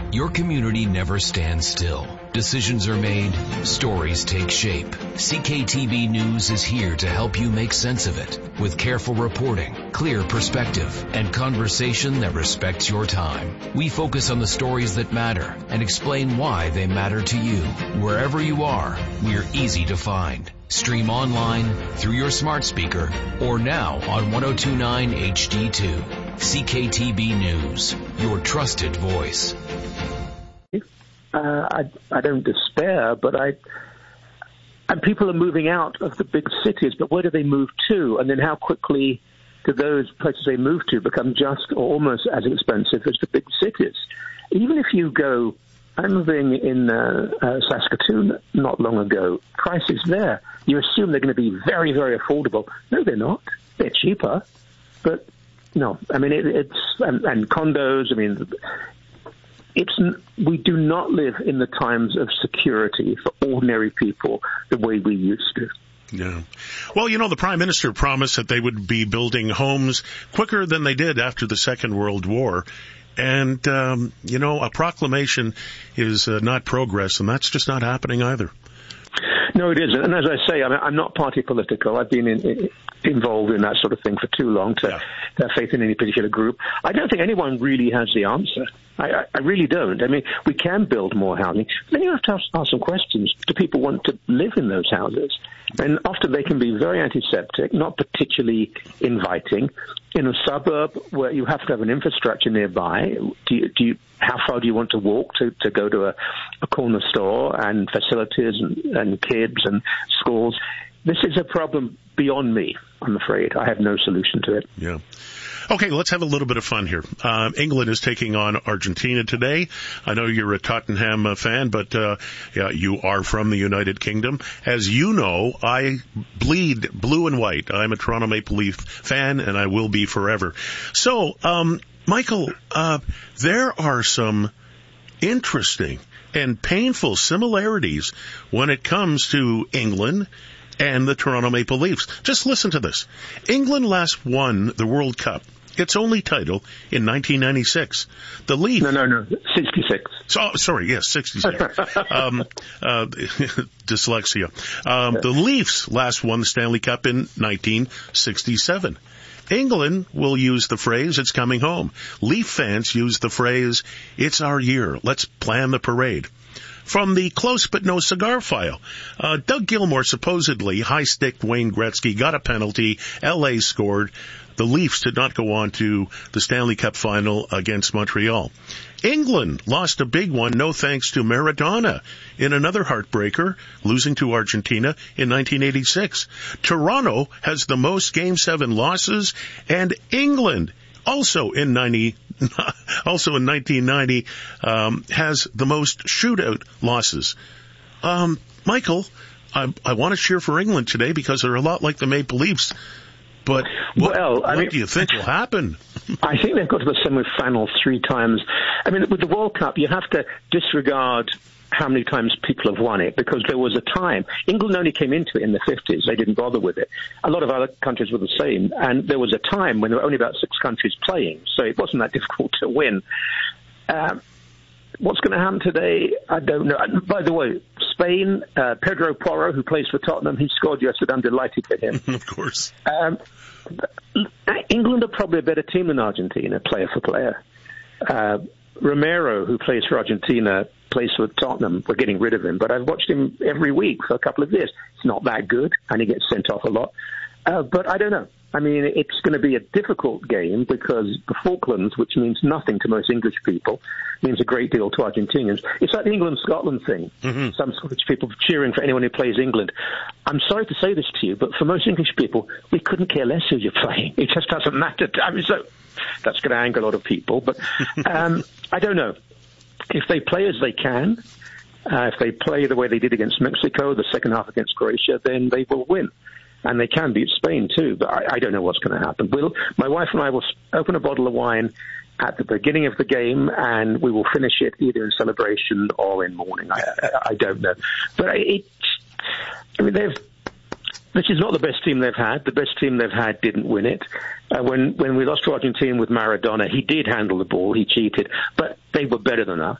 Your community never stands still. Decisions are made, stories take shape. CKTB News is here to help you make sense of it with careful reporting, clear perspective, and conversation that respects your time. We focus on the stories that matter and explain why they matter to you. Wherever you are, we're easy to find. Stream online, through your smart speaker, or now on 102.9 HD2. CKTB News, your trusted voice. I don't despair, but and people are moving out of the big cities, but where do they move to? And then how quickly do those places they move to become just or almost as expensive as the big cities? Even if you go, I'm living in Saskatoon not long ago, prices there, you assume they're going to be very, very affordable. No, they're not. They're cheaper, but no. I mean, and condos, I mean, we do not live in the times of security for ordinary people the way we used to. Yeah. Well, the Prime Minister promised that they would be building homes quicker than they did after the Second World War. And, a proclamation is not progress, and that's just not happening either. No, it isn't. And as I say, I'm not party political. I've been involved in that sort of thing for too long to have faith in any particular group. I don't think anyone really has the answer. I really don't. I mean, we can build more housing. Then you have to ask some questions. Do people want to live in those houses? And often they can be very antiseptic, not particularly inviting. In a suburb where you have to have an infrastructure nearby, how far do you want to walk to go to a corner store and facilities and kids and schools? This is a problem beyond me, I'm afraid. I have no solution to it. Yeah. Okay, let's have a little bit of fun here. England is taking on Argentina today. I know you're a Tottenham fan, but you are from the United Kingdom. As you know, I bleed blue and white. I'm a Toronto Maple Leaf fan, and I will be forever. So, Michael, there are some interesting and painful similarities when it comes to England and the Toronto Maple Leafs. Just listen to this. England last won the World Cup, its only title, in 1996. The Leafs... No, 66. Sorry, yes, 66. Dyslexia. The Leafs last won the Stanley Cup in 1967. England will use the phrase, it's coming home. Leaf fans use the phrase, it's our year, let's plan the parade. From the Close But No Cigar file, Doug Gilmour supposedly high-sticked Wayne Gretzky, got a penalty, L.A. scored. The Leafs did not go on to the Stanley Cup final against Montreal. England lost a big one, no thanks to Maradona, in another heartbreaker, losing to Argentina in 1986. Toronto has the most Game 7 losses, and England, also in 1990, has the most shootout losses. Michael, I want to cheer for England today because they're a lot like the Maple Leafs. But what do you think will happen? I think they've got to the semi-final 3 times. I mean, with the World Cup, you have to disregard how many times people have won it, because there was a time. England only came into it in the 50s. They didn't bother with it. A lot of other countries were the same. And there was a time when there were only about 6 countries playing, so it wasn't that difficult to win. What's going to happen today? I don't know. And by the way, Spain, Pedro Porro, who plays for Tottenham, he scored yesterday. I'm delighted for him. Of course. England are probably a better team than Argentina, player for player. Romero, who plays for Argentina, plays for Tottenham. We're getting rid of him, but I've watched him every week for a couple of years. It's not that good, and he gets sent off a lot. But I don't know. I mean, it's going to be a difficult game because the Falklands, which means nothing to most English people, means a great deal to Argentinians. It's like the England-Scotland thing. Mm-hmm. Some Scottish people cheering for anyone who plays England. I'm sorry to say this to you, but for most English people, we couldn't care less who you're playing. It just doesn't matter. I mean, so that's going to anger a lot of people. But I don't know. If they play as they can, if they play the way they did against Mexico, the second half against Croatia, then they will win. And they can beat Spain, too, but I don't know what's going to happen. My wife and I will open a bottle of wine at the beginning of the game, and we will finish it either in celebration or in mourning. I don't know. But this is not the best team they've had. The best team they've had didn't win it. When we lost to Argentina with Maradona, he did handle the ball. He cheated, but they were better than us.